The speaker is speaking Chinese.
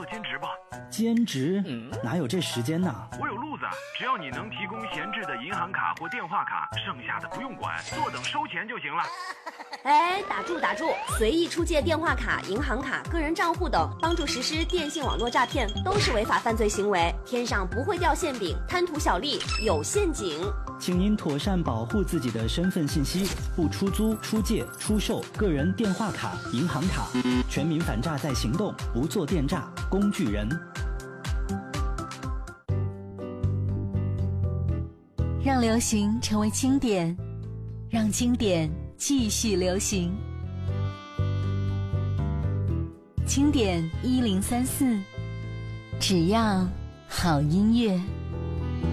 兼职吧。 兼职？哪有这时间呢？ 我有路子，只要你能提供闲置的银行卡或电话卡，剩下的不用管，坐等收钱就行了。 哎，打住！随意出借电话卡、银行卡、个人账户等，帮助实施电信网络诈骗，都是违法犯罪行为。天上不会掉馅饼，贪图小利有陷阱。 请您妥善保护自己的身份信息，不出租、出借、出售个人电话卡、银行卡。全民反诈在行动，不做电诈工具人。 让流行成为经典，让经典继续流行。经典1034，只要好音乐。